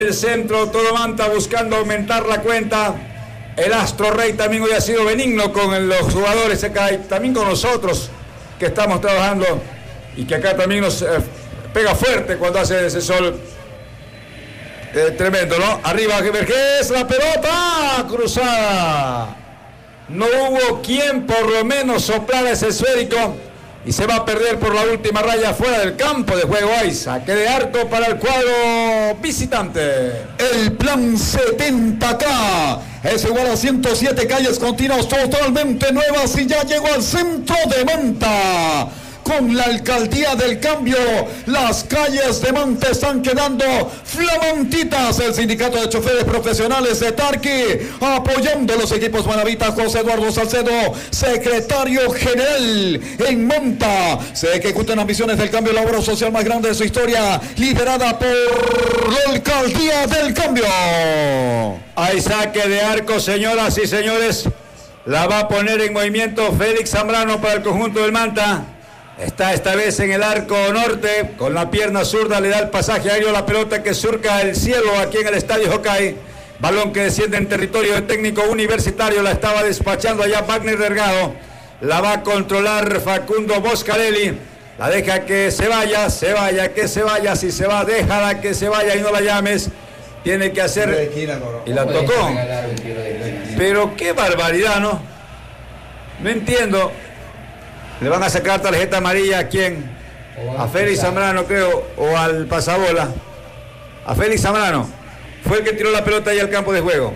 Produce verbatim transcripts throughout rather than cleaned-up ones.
El centro, todo Manta buscando aumentar la cuenta. El Astro Rey también hoy ha sido benigno con los jugadores acá y también con nosotros que estamos trabajando y que acá también nos eh, pega fuerte cuando hace ese sol eh, tremendo, ¿no? Arriba Vergés, la pelota cruzada. No hubo quien por lo menos soplara ese esférico y se va a perder por la última raya fuera del campo de juego. Hay saque de arco para el cuadro visitante. El plan setenta K es igual a ciento siete calles continuas totalmente nuevas y ya llegó al centro de Manta. Con la alcaldía del cambio, las calles de Manta están quedando flamantitas. El sindicato de choferes profesionales de Tarqui apoyando los equipos manavitas. José Eduardo Salcedo, secretario general en Manta. Se ejecutan ambiciones del cambio, la obra social más grande de su historia, liderada por la alcaldía del cambio. Hay saque de arco, señoras y señores. La va a poner en movimiento Félix Zambrano para el conjunto del Manta. Está esta vez en el arco norte, con la pierna zurda le da el pasaje aéreo a la pelota que surca el cielo aquí en el estadio Hokkaido. Balón que desciende en territorio de técnico universitario, la estaba despachando allá Wagner Delgado. La va a controlar Facundo Boscarelli, la deja que se vaya, se vaya, que se vaya, si se va, déjala que se vaya y no la llames. Tiene que hacer, y la tocó. Pero qué barbaridad, ¿no? No entiendo. Le van a sacar tarjeta amarilla a quién, a Félix Zambrano creo, o al pasabola. A Félix Zambrano, fue el que tiró la pelota ahí al campo de juego.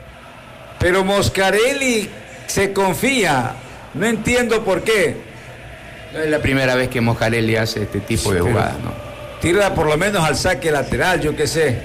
Pero Moscarelli se confía, no entiendo por qué. No es la primera vez que Moscarelli hace este tipo de jugadas, ¿no? Tira por lo menos al saque lateral, yo qué sé.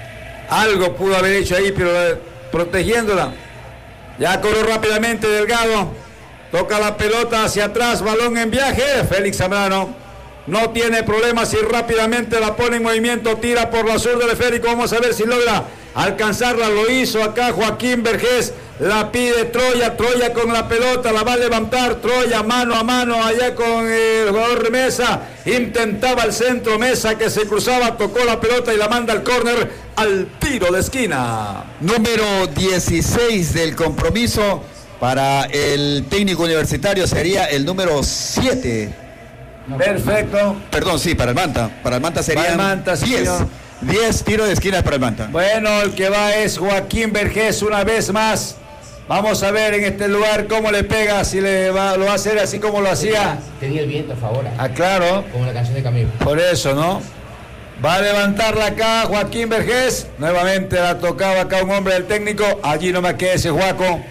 Algo pudo haber hecho ahí, pero protegiéndola. Ya corrió rápidamente Delgado. Toca la pelota hacia atrás, balón en viaje. Félix Zambrano no tiene problemas y rápidamente la pone en movimiento. Tira por la zurda del esférico. Vamos a ver si logra alcanzarla. Lo hizo acá Joaquín Vergés. La pide Troya. Troya con la pelota. La va a levantar. Troya mano a mano allá con el jugador Mesa. Intentaba el centro. Mesa que se cruzaba. Tocó la pelota y la manda al córner al tiro de esquina. Número dieciséis del compromiso. Para el técnico universitario sería el número siete. Perfecto. Perdón, sí, para el Manta. Para el Manta sería diez. diez tiros de esquina para el Manta. Bueno, el que va es Joaquín Vergés una vez más. Vamos a ver en este lugar cómo le pega, si le va, lo va a hacer así como lo hacía. Tenía el viento a favor. Ah, claro. Como la canción de Camilo. Por eso, ¿no? Va a levantarla acá Joaquín Vergés. Nuevamente la tocaba acá un hombre del técnico. Allí no me quede ese Joaco.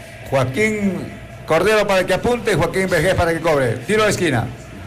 Joaquín Cordero para que apunte, Joaquín Vergés para que cobre. Tiro de esquina.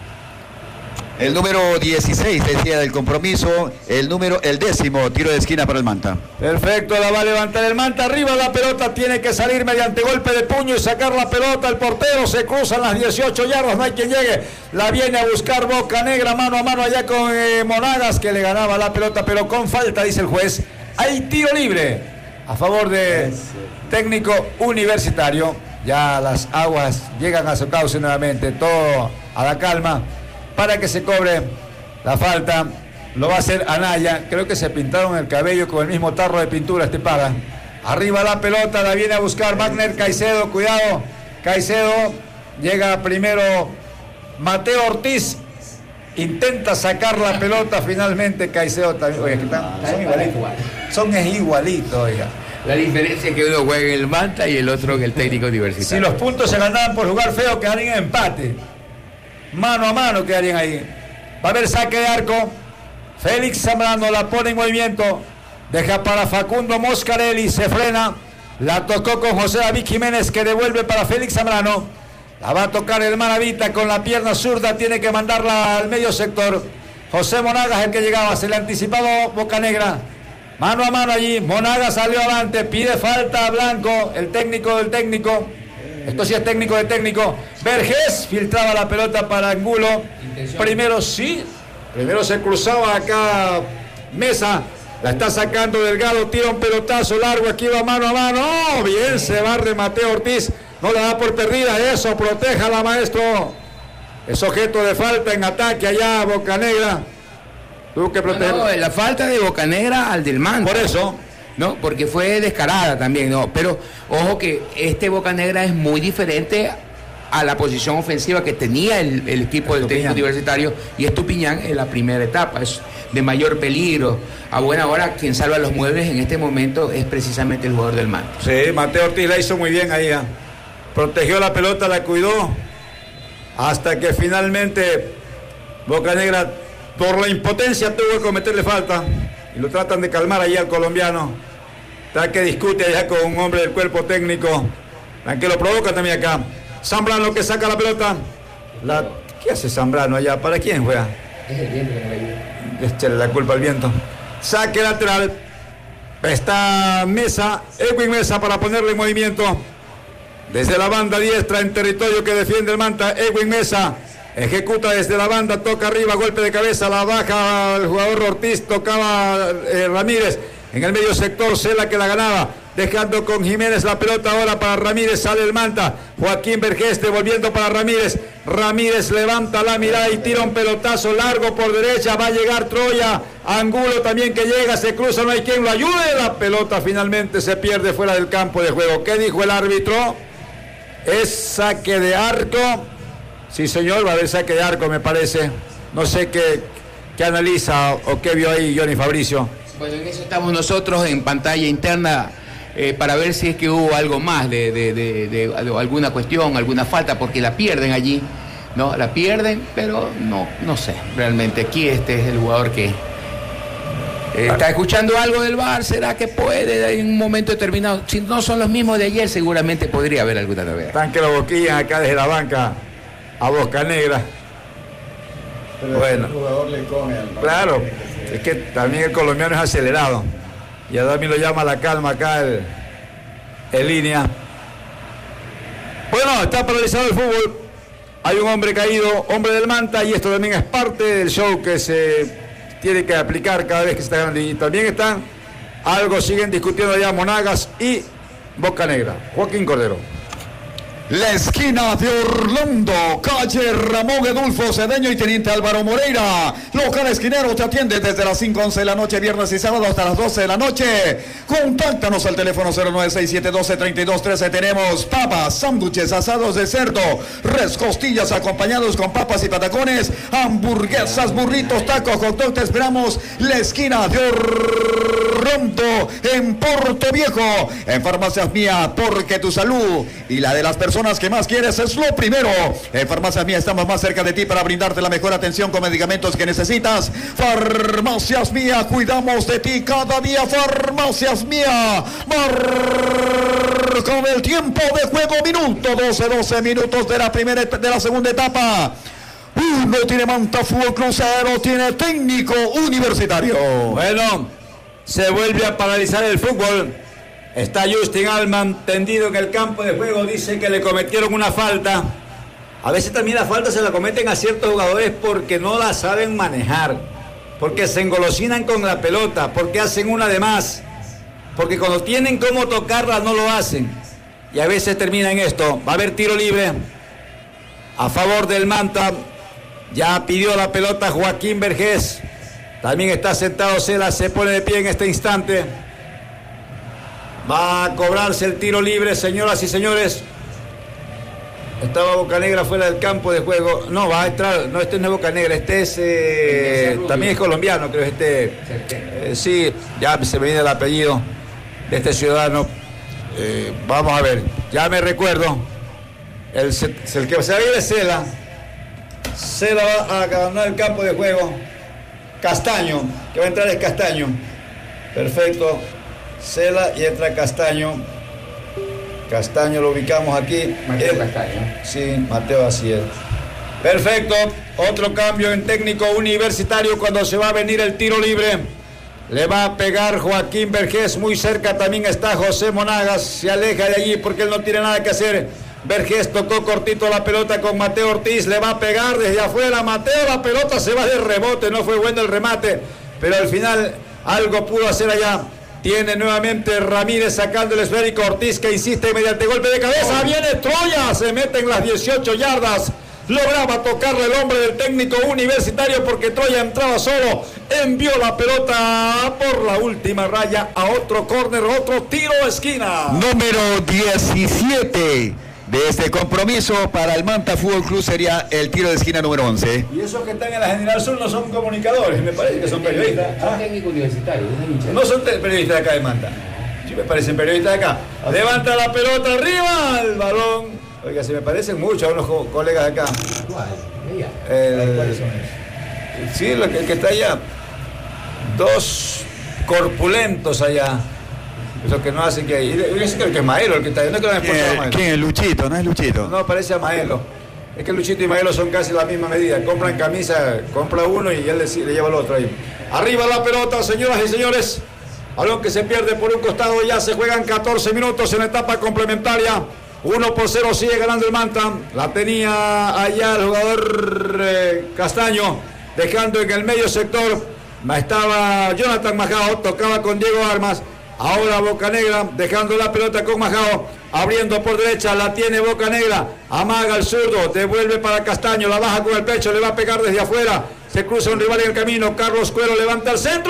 El número dieciséis decía del compromiso, el número, el décimo tiro de esquina para el Manta. Perfecto, la va a levantar el Manta, arriba la pelota, tiene que salir mediante golpe de puño y sacar la pelota al portero, se cruzan las dieciocho yardas, no hay quien llegue, la viene a buscar Boca Negra, mano a mano allá con eh, Monagas, que le ganaba la pelota, pero con falta, dice el juez. Hay tiro libre a favor de técnico universitario. Ya las aguas llegan a su cauce nuevamente, todo a la calma para que se cobre la falta. Lo va a hacer Anaya, creo que se pintaron el cabello con el mismo tarro de pintura este para. Arriba la pelota, la viene a buscar Wagner Caicedo, cuidado, Caicedo, llega primero Mateo Ortiz, intenta sacar la pelota, finalmente Caicedo también. Oye, que están, son igualitos, son igualitos, oiga. La diferencia es que uno juega en el Manta y el otro en el técnico universitario. Si los puntos se ganaban por jugar feo, quedarían en empate. Mano a mano quedarían ahí. Va a haber saque de arco. Félix Zambrano la pone en movimiento. Deja para Facundo Moscarelli. Se frena. La tocó con José David Jiménez, que devuelve para Félix Zambrano. La va a tocar el Manavita con la pierna zurda. Tiene que mandarla al medio sector. José Monagas el que llegaba. Se le anticipaba Boca Negra. Mano a mano allí, Monaga salió adelante, pide falta a Blanco, el técnico del técnico. Esto sí es técnico de técnico. Vergés filtraba la pelota para Angulo. Intención. Primero sí, primero se cruzaba acá Mesa, la está sacando Delgado, tira un pelotazo largo, aquí va mano a mano. Oh, bien, se barre Mateo Ortiz, no la da por perdida, eso, protéjala maestro. Es objeto de falta en ataque allá Boca Negra. Tuvo que proteger. No, no, la falta de Bocanegra al del Manta. Por eso. No, porque fue descarada también, no. Pero ojo que este Bocanegra es muy diferente a la posición ofensiva que tenía el, el equipo del técnico universitario, y Estupiñán en la primera etapa. Es de mayor peligro. A buena hora, quien salva los muebles en este momento es precisamente el jugador del Manta. Sí, Mateo Ortiz la hizo muy bien ahí. ¿eh? Protegió la pelota, la cuidó, hasta que finalmente Bocanegra, por la impotencia, tuvo que cometerle falta. Y lo tratan de calmar allí al colombiano. Está que discute allá con un hombre del cuerpo técnico. Que lo provoca también acá. Zambrano que saca la pelota. La... ¿Qué hace Zambrano allá? ¿Para quién juega? Es el viento que no le ayuda. Échale la culpa al viento. Saque lateral. Está Mesa, Edwin Mesa, para ponerle en movimiento. Desde la banda diestra en territorio que defiende el Manta, Edwin Mesa. Ejecuta desde la banda, toca arriba, golpe de cabeza, la baja el jugador Ortiz, tocaba eh, Ramírez. En el medio sector, Cela que la ganaba, dejando con Jiménez la pelota ahora para Ramírez, sale el Manta. Joaquín Vergés devolviendo para Ramírez. Ramírez levanta la mirada y tira un pelotazo largo por derecha, va a llegar Troya. Angulo también que llega, se cruza, no hay quien lo ayude. La pelota finalmente se pierde fuera del campo de juego. ¿Qué dijo el árbitro? Es saque de arco. Sí, señor, va a haber saque de arco, me parece. No sé qué, qué analiza o qué vio ahí Johnny Fabricio. Bueno, en eso estamos nosotros en pantalla interna eh, para ver si es que hubo algo más de, de, de, de, de alguna cuestión, alguna falta, porque la pierden allí, ¿no? La pierden, pero no, no sé. Realmente aquí este es el jugador que eh, está escuchando algo del V A R. ¿Será que puede en un momento determinado? Si no son los mismos de ayer, seguramente podría haber alguna novedad. Están que lo boquillan acá desde la banca a Bocanegra. Pero bueno, el jugador le come al claro, es que también el colombiano es acelerado. Y a Dami lo llama a la calma acá el, en línea. Bueno, está paralizado el fútbol. Hay un hombre caído, hombre del Manta, y esto también es parte del show que se tiene que aplicar cada vez que se está ganando. Y también están, algo siguen discutiendo ya Monagas y Bocanegra. Joaquín Cordero. La esquina de Orlando, calle Ramón Edulfo Cedeño y Teniente Álvaro Moreira. Local esquinero te atiende desde las cinco once de la noche, viernes y sábado hasta las doce de la noche. Contáctanos al teléfono cero nueve seis siete uno dos tres dos uno tres. Tenemos papas, sándwiches, asados de cerdo, res, costillas acompañados con papas y patacones, hamburguesas, burritos, tacos, hot dog. Te esperamos. La esquina de Orlando en Puerto Viejo. En Farmacias Mía, porque tu salud y la de las personas que más quieres es lo primero. En Farmacias Mía estamos más cerca de ti para brindarte la mejor atención con medicamentos que necesitas. Farmacias Mía, cuidamos de ti cada día. Farmacias Mía, con el tiempo de juego, minuto doce, doce minutos de la primera, de la segunda etapa. Uno tiene Manta Fútbol Club, cero tiene Técnico Universitario. Bueno, se vuelve a paralizar el fútbol. Está Justin Alman tendido en el campo de juego. Dice que le cometieron una falta. A veces también la falta se la cometen a ciertos jugadores porque no la saben manejar, porque se engolosinan con la pelota, porque hacen una de más, porque cuando tienen cómo tocarla no lo hacen. Y a veces termina en esto. Va a haber tiro libre a favor del Manta. Ya pidió la pelota Joaquín Vergés. También está sentado Cela, se pone de pie en este instante. Va a cobrarse el tiro libre, señoras y señores. Estaba Bocanegra fuera del campo de juego. No, va a entrar. No, este no es Bocanegra, este es. Eh, también es colombiano, creo. Este. Eh, sí, ya se me viene el apellido de este ciudadano. Eh, vamos a ver, ya me recuerdo. El, el que se va a ir es Cela. Cela va a ganar el campo de juego. Castaño, que va a entrar es Castaño. Perfecto. Cela y entra Castaño. Castaño lo ubicamos aquí. Mateo eh, Castaño. Sí, Mateo, así es. Perfecto. Otro cambio en Técnico Universitario cuando se va a venir el tiro libre. Le va a pegar Joaquín Vergés. Muy cerca también está José Monagas. Se aleja de allí porque él no tiene nada que hacer. Vergés tocó cortito la pelota con Mateo Ortiz. Le va a pegar desde afuera. Mateo, la pelota se va de rebote. No fue bueno el remate, pero al final algo pudo hacer allá. Tiene nuevamente Ramírez sacando el esférico. Ortiz que insiste mediante golpe de cabeza. Viene Troya. Se mete en las dieciocho yardas. lograba tocarle el hombre del técnico universitario porque Troya entraba solo, envió la pelota por la última raya a otro córner, otro tiro de esquina. Número diecisiete de este compromiso para el Manta Fútbol Club sería el tiro de esquina número once. Y esos que están en la General Sur no son comunicadores, me parece que son periodistas. Son técnicos universitarios. No son periodistas de acá de Manta. Sí me parecen periodistas de acá. Levanta la pelota arriba, el balón. Oiga, se me parecen mucho a unos co colegas de acá. El, ¿Cuáles son esos? Sí, el que, el que está allá. Dos corpulentos allá. Eso que no hacen que... Yo creo que es Maelo el que está allá. No creo que ¿Quién, Maelo. ¿Quién es Luchito? ¿No es Luchito? No, parece a Maelo. Es que Luchito y Maelo son casi la misma medida. Compran camisa, compra uno y él le, le lleva el otro ahí. Arriba la pelota, señoras y señores. Balón que se pierde por un costado. Ya se juegan catorce minutos en la etapa complementaria. uno por cero sigue ganando el Manta. La tenía allá el jugador eh, Castaño, dejando en el medio sector. Estaba Jonathan Majao, tocaba con Diego Armas. Ahora Bocanegra, dejando la pelota con Majao, abriendo por derecha, la tiene Bocanegra. Amaga el zurdo, devuelve para Castaño, la baja con el pecho, le va a pegar desde afuera. Se cruza un rival en el camino, Carlos Cuero levanta el centro.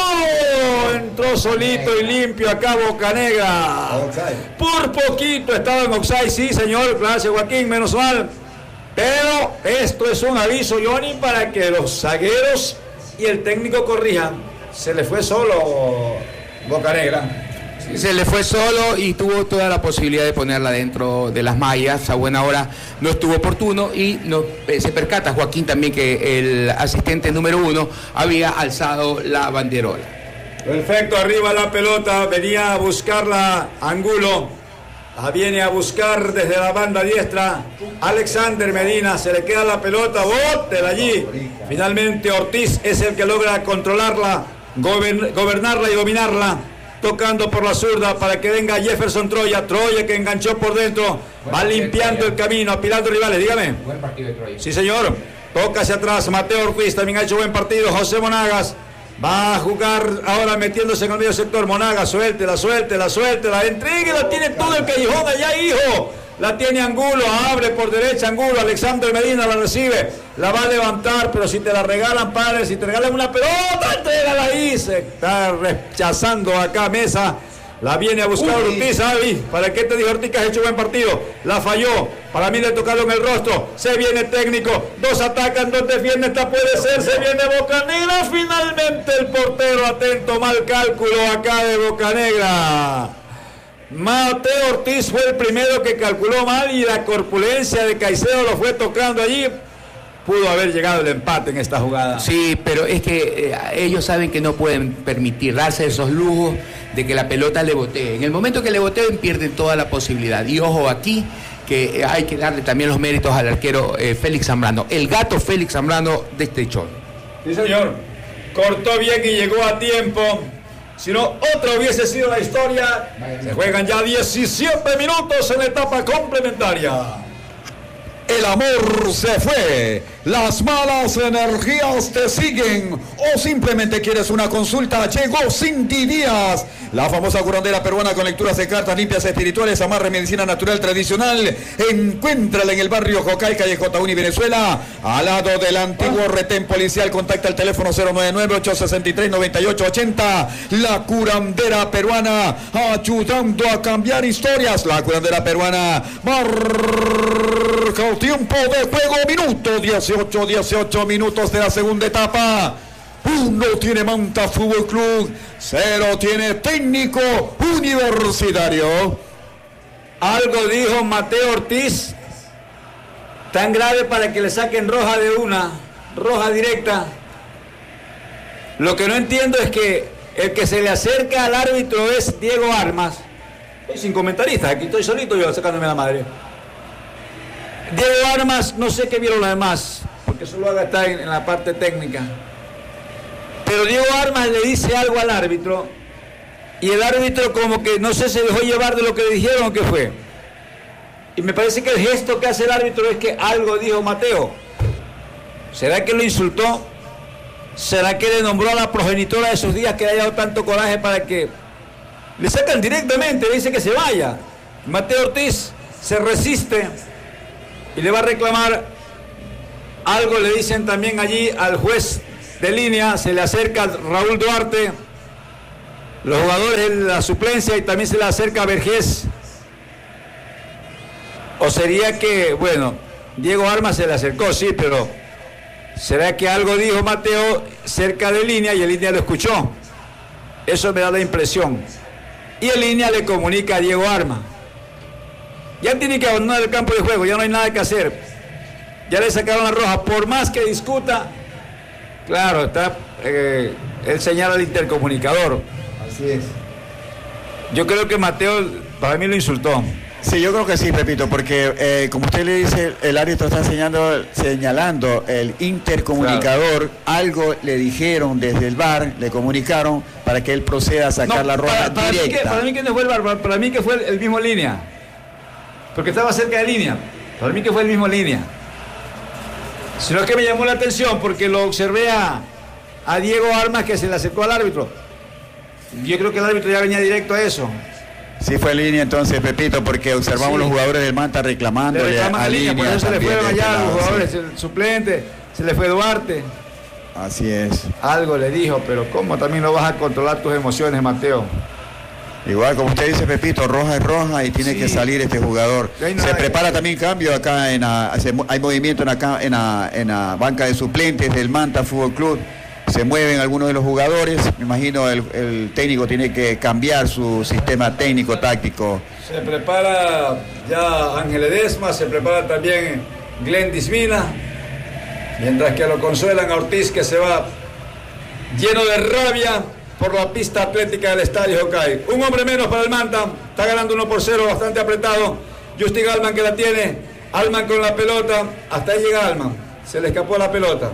Entró solito y limpio acá Bocanegra. Por poquito estaba en offside, sí señor, gracias Joaquín, menos mal. Pero esto es un aviso, Johnny, para que los zagueros y el técnico corrijan. Se le fue solo Bocanegra. Se le fue solo y tuvo toda la posibilidad de ponerla dentro de las mallas. A buena hora no estuvo oportuno y no, eh, se percata Joaquín también que el asistente número uno había alzado la banderola. Perfecto, arriba la pelota, venía a buscarla Angulo, la viene a buscar desde la banda diestra Alexander Medina, se le queda la pelota, bótela allí. Finalmente Ortiz es el que logra controlarla, gobern gobernarla y dominarla. Tocando por la zurda para que venga Jefferson Troya. Troya que enganchó por dentro. Va limpiando el camino, apilando rivales. Dígame. Buen partido de Troya. Sí, señor. Toca hacia atrás. Mateo Ortiz también ha hecho buen partido. José Monagas va a jugar ahora metiéndose en el medio sector. Monagas, suéltela, suéltela, suéltela. Entregue, la tiene todo el callejón allá, hijo. La tiene Angulo, abre por derecha Angulo, Alexander Medina la recibe, la va a levantar, pero si te la regalan, padre, si te regalan una pelota, entrégala ahí. Se está rechazando acá Mesa, la viene a buscar Ortiz, Avi. ¿Para qué te dijo Ortiz que has hecho buen partido? La falló, para mí le tocaron en el rostro, se viene técnico, dos atacan, dos defienden, esta puede ser, se viene Bocanegra, finalmente el portero atento, mal cálculo acá de Bocanegra. Mateo Ortiz fue el primero que calculó mal y la corpulencia de Caicedo lo fue tocando allí. Pudo haber llegado el empate en esta jugada. Sí, pero es que eh, ellos saben que no pueden permitir darse esos lujos de que la pelota le botee. En el momento que le boteen pierden toda la posibilidad. Y ojo aquí que eh, hay que darle también los méritos al arquero eh, Félix Zambrano. El gato Félix Zambrano de este chón. Sí, señor. Cortó bien y llegó a tiempo. Si no, otra hubiese sido la historia. Se juegan ya diecisiete minutos en la etapa complementaria. El amor se fue, las malas energías te siguen o simplemente quieres una consulta. Llegó Cindy Díaz, la famosa curandera peruana con lecturas de cartas limpias espirituales, amarre, medicina natural tradicional. Encuéntrala en el barrio Jocay, calle J uno, Venezuela, al lado del antiguo retén policial. Contacta el teléfono cero nueve nueve, ocho seis tres, nueve ocho ocho cero. La curandera peruana, ayudando a cambiar historias. La curandera peruana marca tiempo de juego, minuto dieciocho, dieciocho minutos de la segunda etapa. Uno tiene Manta Fútbol Club, cero tiene Técnico Universitario. Algo dijo Mateo Ortiz, tan grave para que le saquen roja de una, roja directa. Lo que no entiendo es que el que se le acerca al árbitro es Diego Armas. Estoy sin comentaristas, aquí estoy solito yo sacándome la madre. Diego Armas, no sé qué vieron los demás, porque solo haga está en, en la parte técnica. Pero Diego Armas le dice algo al árbitro, y el árbitro como que no sé, se dejó llevar de lo que le dijeron o qué fue. Y me parece que el gesto que hace el árbitro es que algo dijo Mateo. ¿Será que lo insultó? ¿Será que le nombró a la progenitora de esos días que le haya dado tanto coraje para que le sacan directamente, le dice que se vaya? Mateo Ortiz se resiste y le va a reclamar Algo le dicen también allí al juez de línea, se le acerca Raúl Duarte, los jugadores de la suplencia, y también se le acerca Vergés. O sería que, bueno, Diego Armas se le acercó, sí, pero ¿será que algo dijo Mateo cerca de línea y el línea lo escuchó? Eso me da la impresión. Y el línea le comunica a Diego Armas. Ya tiene que abandonar el campo de juego, ya no hay nada que hacer. Ya le sacaron la roja, por más que discuta, claro, está, eh, él señala al intercomunicador. Así es. Yo creo que Mateo, para mí lo insultó. Sí, yo creo que sí, Pepito, porque eh, como usted le dice, el árbitro está señalando, señalando el intercomunicador, claro. Algo le dijeron desde el V A R, le comunicaron para que él proceda a sacar no, la roja para, para directa. Mí que, para mí que no fue el V A R, para, para mí que fue el, el mismo línea, porque estaba cerca de línea, para mí que fue el mismo línea. Sino que me llamó la atención porque lo observé a, a Diego Armas que se le acercó al árbitro. Yo creo que el árbitro ya venía directo a eso. Sí fue línea entonces, Pepito, porque observamos sí. Los jugadores del Manta reclamando a, a línea. Por eso se le fueron allá lado, los jugadores, sí. El suplente, se le fue Duarte. Así es. Algo le dijo, pero ¿cómo también no vas a controlar tus emociones, Mateo? Igual como usted dice, Pepito, roja es roja y tiene sí. que salir este jugador. Se prepara también cambio acá, en la, hay movimiento en, acá, en, la, en la banca de suplentes del Manta Fútbol Club. Se mueven algunos de los jugadores. Me imagino el, el técnico tiene que cambiar su sistema técnico táctico. Se prepara ya Ángel Edesma, se prepara también Glendis Mina, mientras que lo consuelan a Ortiz, que se va lleno de rabia por la pista atlética del Estadio Jocay. Un hombre menos para el Manta, está ganando uno por cero, bastante apretado. Justin Alman que la tiene, Alman con la pelota, hasta ahí llega Alman, se le escapó la pelota.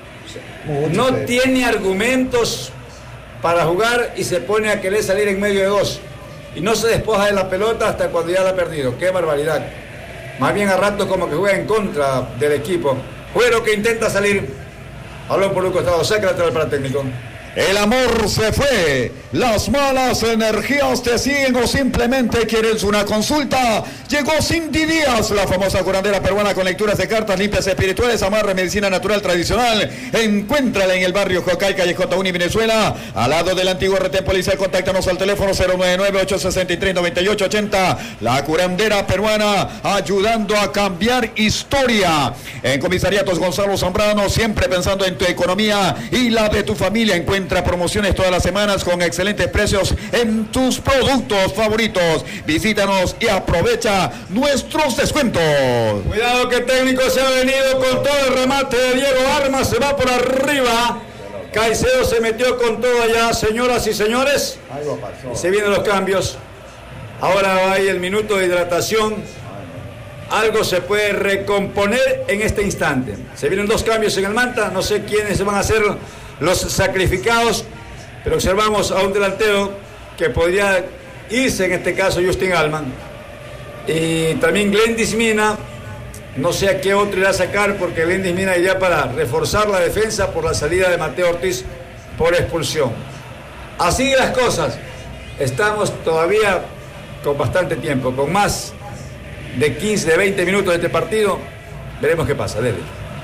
No tiene argumentos para jugar y se pone a querer salir en medio de dos. Y no se despoja de la pelota hasta cuando ya la ha perdido. ¡Qué barbaridad! Más bien a ratos como que juega en contra del equipo. Juero que intenta salir. Balón por un costado, saca lateral para el técnico. El amor se fue, las malas energías te siguen o simplemente quieres una consulta. Llegó Cindy Díaz, la famosa curandera peruana con lecturas de cartas, limpias espirituales, amarre, medicina natural tradicional. Encuéntrala en el barrio Jocay, calle J uno, Venezuela, al lado del antiguo retén policial. Contáctanos al teléfono cero nueve nueve, ocho seis tres, nueve ocho ocho cero. La curandera peruana ayudando a cambiar historia. En Comisariatos Gonzalo Zambrano, siempre pensando en tu economía y la de tu familia. Encuentra promociones todas las semanas con excelentes precios en tus productos favoritos. Visítanos y aprovecha nuestros descuentos. Cuidado que el técnico se ha venido con todo el remate de Diego Armas, se va por arriba. Caicedo se metió con todo allá, señoras y señores. Y se vienen los cambios. Ahora hay el minuto de hidratación. Algo se puede recomponer en este instante. Se vienen dos cambios en el Manta, no sé quiénes van a ser los sacrificados, pero observamos a un delantero que podría irse, en este caso Justin Alman, y también Glendis Mina. No sé a qué otro irá a sacar, porque Glendis Mina iría para reforzar la defensa por la salida de Mateo Ortiz por expulsión. Así las cosas, estamos todavía con bastante tiempo, con más de quince, de veinte minutos de este partido. Veremos qué pasa. Dele.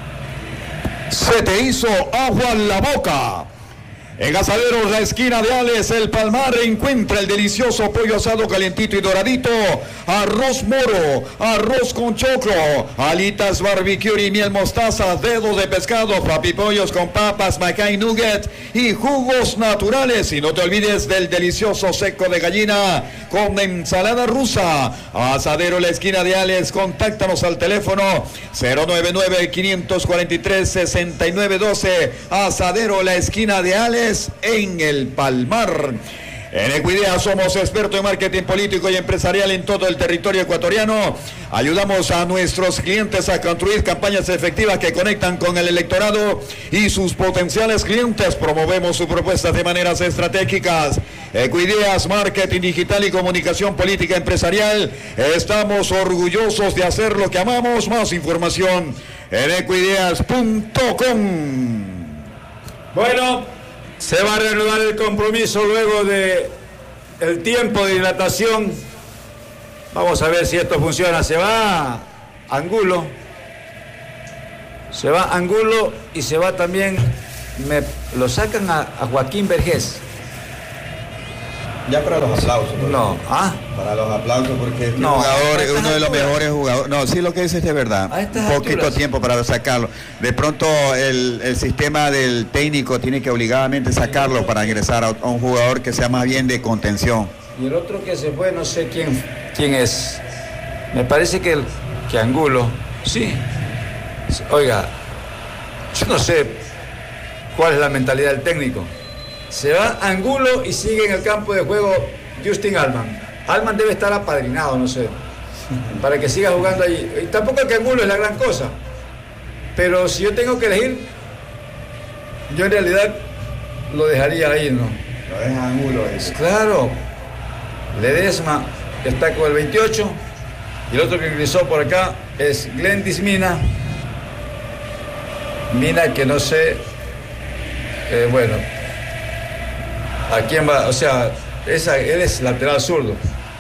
Se te hizo agua en la boca. En Asaderos, la esquina de Ales, el Palmar, encuentra el delicioso pollo asado calientito y doradito, arroz moro, arroz con choclo, alitas barbecue y miel mostaza, dedos de pescado, papipollos con papas, macay nugget y jugos naturales. Y no te olvides del delicioso seco de gallina con ensalada rusa. Asadero, la esquina de Ales, contáctanos al teléfono cero nueve nueve, cinco cuatro tres, seis nueve uno dos. Asadero, la esquina de Ales, en el Palmar. En Equidea somos expertos en marketing político y empresarial en todo el territorio ecuatoriano. Ayudamos a nuestros clientes a construir campañas efectivas que conectan con el electorado y sus potenciales clientes. Promovemos sus propuestas de maneras estratégicas. Equideas, marketing digital y comunicación política empresarial. Estamos orgullosos de hacer lo que amamos. Más información en equideas punto com. Bueno, se va a reanudar el compromiso luego de el tiempo de hidratación. Vamos a ver si esto funciona. Se va Angulo. Se va Angulo y se va también, me, lo sacan a, a Joaquín Vergés. Ya para los aplausos. No, ah. Para los aplausos porque este no, jugador es uno de los mejores jugadores. No, sí, lo que dices es verdad. Un poquito alturas. tiempo para sacarlo. De pronto el, el sistema del técnico tiene que obligadamente sacarlo para ingresar a, a un jugador que sea más bien de contención. Y el otro que se fue, no sé quién, quién es. Me parece que, el, que Angulo, sí. Oiga, yo no sé cuál es la mentalidad del técnico. Se va Angulo y sigue en el campo de juego Justin Allman. Allman debe estar apadrinado, no sé, para que siga jugando allí. Y tampoco es que Angulo es la gran cosa. Pero si yo tengo que elegir, yo en realidad lo dejaría ahí, ¿no? Lo deja Angulo. Pues claro, Ledesma está con el veintiocho. Y el otro que ingresó por acá es Glendis Mina. Mina que no sé, eh, bueno, ¿a quién va? O sea, esa, él es lateral zurdo.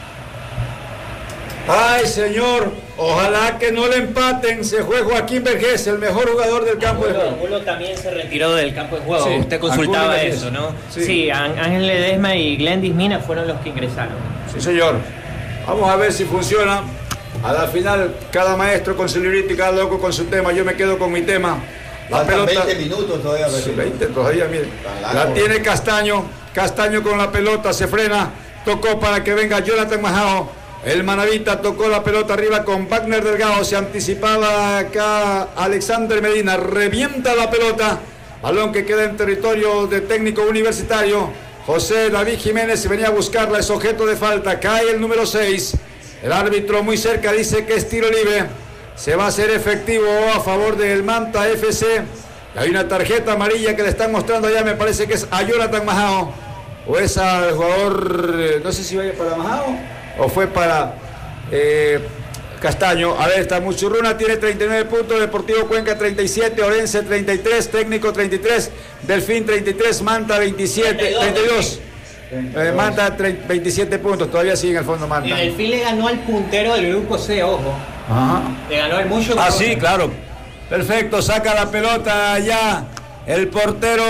Ay, señor, ojalá que no le empaten. Se fue Joaquín Vergés, el mejor jugador del campo Angulo, de juego. Angulo también se retiró del campo de juego. Sí, Usted consultaba Angulo eso, ¿no? Sí, sí Ángel Ledesma y Glendis Mina fueron los que ingresaron. Sí, señor. Vamos a ver si funciona. A la final, cada maestro con su librito y cada loco con su tema. Yo me quedo con mi tema. La pelota, veinte minutos todavía. Sí, veinte todavía, mire. La tiene Castaño. Castaño con la pelota, se frena. Tocó para que venga Jonathan Majao. El Manavita tocó la pelota arriba con Wagner Delgado. Se anticipaba acá Alexander Medina. Revienta la pelota. Balón que queda en territorio de técnico universitario. José David Jiménez venía a buscarla. Es objeto de falta. Cae el número seis. El árbitro muy cerca dice que es tiro libre. Se va a hacer efectivo a favor del Manta F C. Hay una tarjeta amarilla que le están mostrando allá. Me parece que es a Jonathan Majao. O es al jugador, no sé si vaya para Majao o fue para eh, Castaño. A ver, está Muchurruna, tiene treinta y nueve puntos. Deportivo Cuenca treinta y siete. Orense treinta y tres. Técnico treinta y tres. Delfín treinta y tres. Manta veintisiete. treinta y dos. Eh, Manta veintisiete puntos, todavía sigue en el fondo Manta. Y Delfín le ganó al puntero del grupo C, ojo. Ajá. Le ganó el mucho. Ah, sí, claro. Perfecto, saca la pelota ya el portero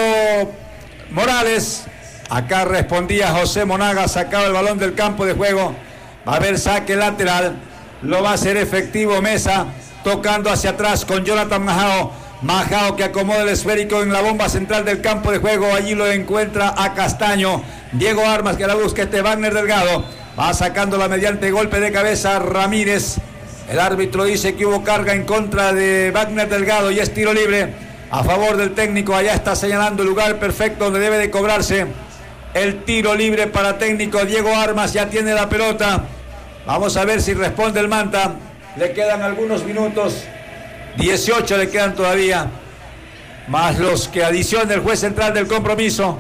Morales. Acá respondía José Monaga, sacaba el balón del campo de juego. Va a haber saque lateral. Lo va a hacer efectivo Mesa, tocando hacia atrás con Jonathan Majao. Majao que acomoda el esférico en la bomba central del campo de juego. Allí lo encuentra a Castaño. Diego Armas que la busca, este Wagner Delgado. Va sacándola mediante golpe de cabeza Ramírez. El árbitro dice que hubo carga en contra de Wagner Delgado y es tiro libre a favor del técnico. Allá está señalando el lugar perfecto donde debe de cobrarse el tiro libre para técnico. Diego Armas ya tiene la pelota. Vamos a ver si responde el Manta. Le quedan algunos minutos. dieciocho le quedan todavía, más los que adiciona el juez central del compromiso.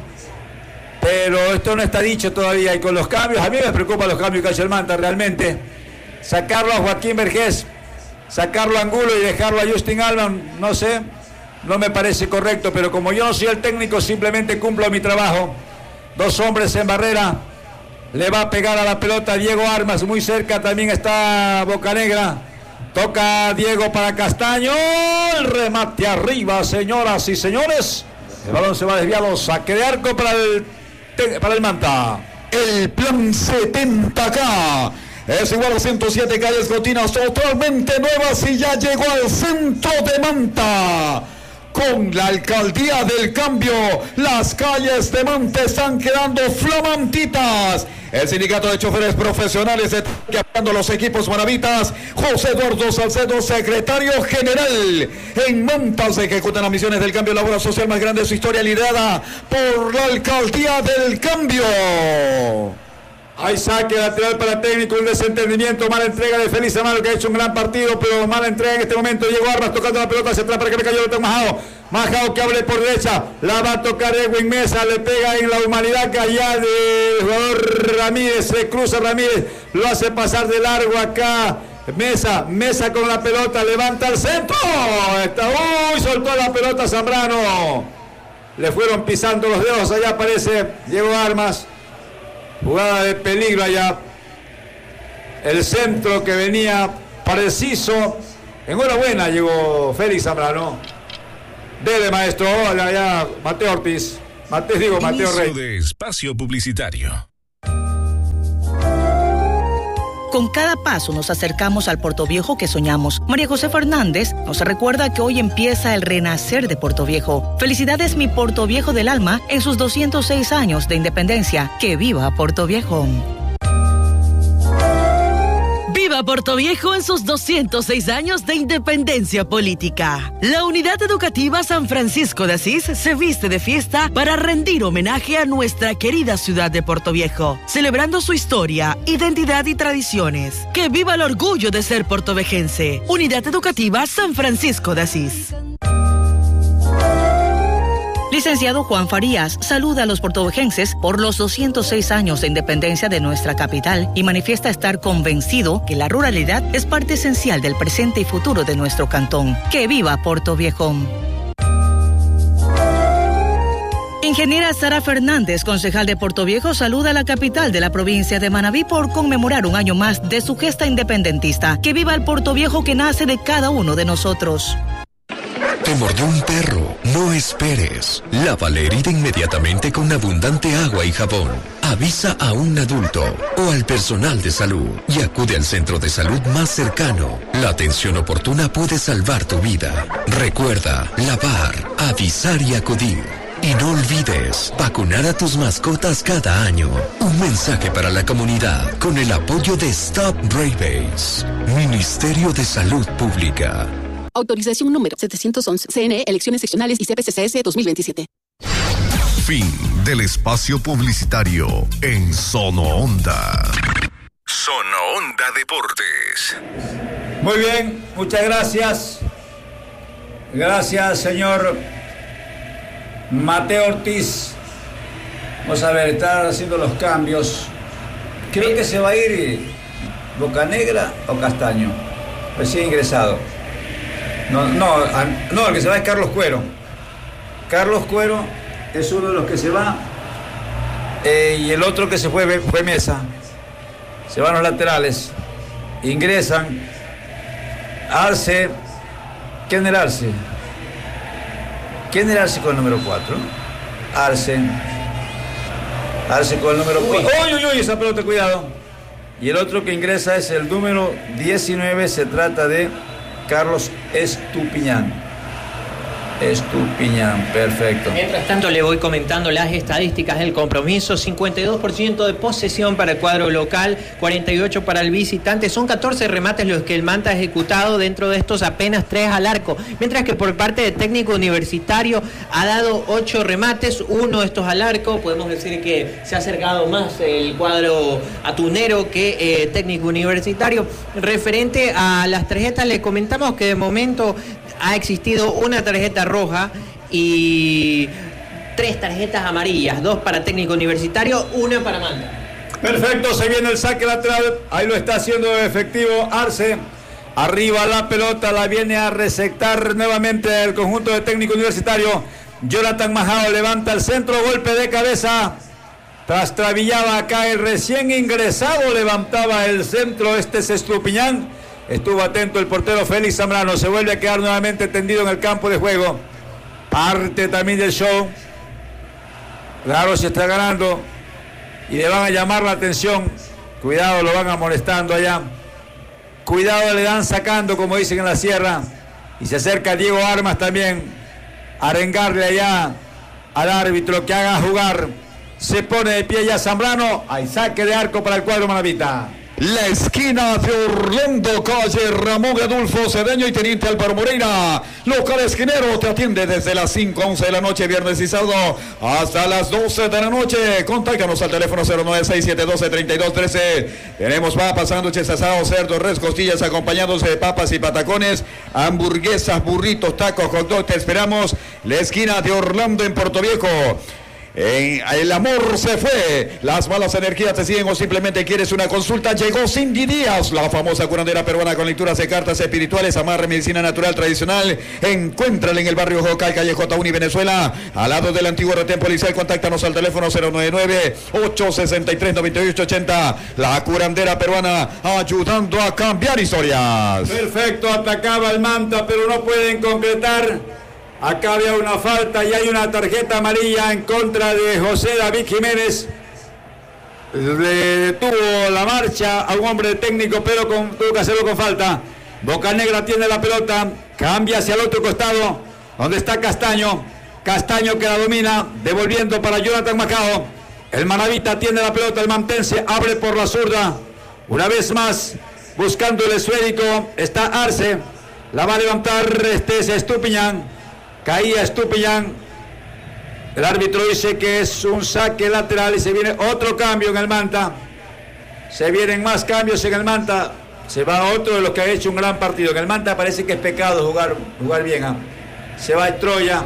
Pero esto no está dicho todavía. Y con los cambios, a mí me preocupan los cambios que ha hecho el Manta realmente. Sacarlo a Joaquín Vergés, sacarlo a Angulo y dejarlo a Justin Allman, no sé, no me parece correcto. Pero como yo no soy el técnico, simplemente cumplo mi trabajo. Dos hombres en barrera. Le va a pegar a la pelota Diego Armas. Muy cerca también está Bocanegra. Toca Diego para Castaño. El remate arriba, señoras y señores. El balón se va desviado. Saque de arco para el, para el Manta. El plan setenta K. Es igual a ciento siete calles cortinas totalmente nuevas y ya llegó al centro de Manta. Con la alcaldía del cambio, las calles de Manta están quedando flamantitas. El sindicato de choferes profesionales de que apoyando los equipos maravitas, José Eduardo Salcedo, secretario general. En Manta se ejecutan las misiones del cambio laboral social más grande de su historia, liderada por la alcaldía del cambio. Hay saque lateral para técnico, un desentendimiento, mala entrega de Félix Amaro que ha hecho un gran partido, pero mala entrega en este momento. Diego Armas tocando la pelota hacia atrás para que le cayó el Majao. Majao que abre por derecha, la va a tocar Edwin Mesa, le pega en la humanidad allá del jugador Ramírez, se cruza Ramírez, lo hace pasar de largo acá. Mesa, Mesa con la pelota, levanta al centro, está, uy, soltó la pelota Zambrano. Le fueron pisando los dedos, allá aparece Diego Armas. Jugada de peligro allá. El centro que venía preciso. Enhorabuena, llegó Félix Zambrano. Dele, maestro. Hola, ya, Mateo Ortiz. Mateo, digo, Mateo Inicio Rey. de espacio publicitario. Con cada paso nos acercamos al Portoviejo que soñamos. María José Fernández nos recuerda que hoy empieza el renacer de Portoviejo. Felicidades, mi Portoviejo del alma, en sus doscientos seis años de independencia. ¡Que viva Portoviejo! ¡Viva Portoviejo en sus doscientos seis años de independencia política! La Unidad Educativa San Francisco de Asís se viste de fiesta para rendir homenaje a nuestra querida ciudad de Portoviejo, celebrando su historia, identidad y tradiciones. ¡Que viva el orgullo de ser portovejense! Unidad Educativa San Francisco de Asís. Licenciado Juan Farías saluda a los portovejenses por los doscientos seis años de independencia de nuestra capital y manifiesta estar convencido que la ruralidad es parte esencial del presente y futuro de nuestro cantón. ¡Que viva Portoviejo! Ingeniera Sara Fernández, concejal de Portoviejo, saluda a la capital de la provincia de Manabí por conmemorar un año más de su gesta independentista. ¡Que viva el Portoviejo que nace de cada uno de nosotros! ¿Te mordió un perro? No esperes. Lava la herida inmediatamente con abundante agua y jabón. Avisa a un adulto o al personal de salud y acude al centro de salud más cercano. La atención oportuna puede salvar tu vida. Recuerda, lavar, avisar y acudir. Y no olvides, vacunar a tus mascotas cada año. Un mensaje para la comunidad con el apoyo de Stop Rabies. Ministerio de Salud Pública. Autorización número setecientos once. C N E, Elecciones Seccionales y C P C C S dos mil veintisiete. Fin del espacio publicitario en Sono Onda. Sono Onda Deportes. Muy bien, muchas gracias. Gracias, señor Mateo Ortiz. Vamos a ver, está haciendo los cambios. Creo que se va a ir Bocanegra o Castaño, recién ingresado. No, no, no, el que se va es Carlos Cuero. Carlos Cuero es uno de los que se va. Eh, y el otro que se fue fue Mesa. Se van los laterales. Ingresan Arce. ¿Quién era Arce? ¿Quién era Arce con el número cuatro? Arce. Arce con el número cuatro. ¡Uy, uy, uy! Esa pelota, cuidado. Y el otro que ingresa es el número diecinueve. Se trata de Carlos Estupiñán. Estupiñán, perfecto. Mientras tanto le voy comentando las estadísticas del compromiso. cincuenta y dos por ciento de posesión para el cuadro local, cuarenta y ocho por ciento para el visitante. Son catorce remates los que el Manta ha ejecutado, dentro de estos apenas tres al arco. Mientras que por parte de Técnico Universitario ha dado ocho remates, uno de estos al arco. Podemos decir que se ha acercado más el cuadro atunero que eh, Técnico Universitario. Referente a las tarjetas, le comentamos que de momento ha existido una tarjeta roja y tres tarjetas amarillas, dos para Técnico Universitario, una para Manta. Perfecto, se viene el saque lateral, ahí lo está haciendo efectivo Arce. Arriba la pelota, la viene a receptar nuevamente el conjunto de Técnico Universitario. Jonathan Majao levanta el centro, golpe de cabeza. Trastrabillaba acá el recién ingresado, levantaba el centro, este es Estupiñán. Estuvo atento el portero Félix Zambrano, se vuelve a quedar nuevamente tendido en el campo de juego. Parte también del show. Claro, se está ganando y le van a llamar la atención. Cuidado, lo van amonestando allá. Cuidado, le dan sacando, como dicen en la sierra. Y se acerca Diego Armas también a arengarle allá al árbitro que haga jugar. Se pone de pie ya Zambrano. Hay saque de arco para el cuadro manabita. La esquina de Orlando, calle Ramón Adolfo Cedeño y Teniente Álvaro Moreira. Local esquinero te atiende desde las cinco a once de la noche, viernes y sábado, hasta las doce de la noche. Contáctanos al teléfono cero nueve seis siete uno dos tres dos uno tres. Tenemos papas, sándwiches asados, cerdo, res, costillas, acompañados de papas y patacones, hamburguesas, burritos, tacos, hot dog. Te esperamos. La esquina de Orlando en Portoviejo. En el amor se fue, las malas energías te siguen o simplemente quieres una consulta. Llegó Cindy Díaz, la famosa curandera peruana con lecturas de cartas espirituales, amarre, medicina natural tradicional. Encuéntrala en el barrio Jocal, calle J uno, Venezuela, al lado del antiguo retén policial. Contáctanos al teléfono cero nueve nueve, ocho seis tres, nueve ocho ocho cero. La curandera peruana ayudando a cambiar historias. Perfecto, atacaba el Manta, pero no pueden concretar. Acá había una falta y hay una tarjeta amarilla en contra de José David Jiménez. Le detuvo la marcha a un hombre técnico, pero con, tuvo que hacerlo con falta. Bocanegra tiene la pelota, cambia hacia el otro costado, donde está Castaño. Castaño que la domina, devolviendo para Jonathan Macao. El Manavita tiene la pelota, el mantense abre por la zurda. Una vez más, buscando el esférico, está Arce. La va a levantar este es Estupiñán. Caía Estupiñán. El árbitro dice que es un saque lateral y se viene otro cambio en el Manta. Se vienen más cambios en el Manta. Se va otro de los que ha hecho un gran partido. En el Manta parece que es pecado jugar, jugar bien. ¿eh? Se va Troya.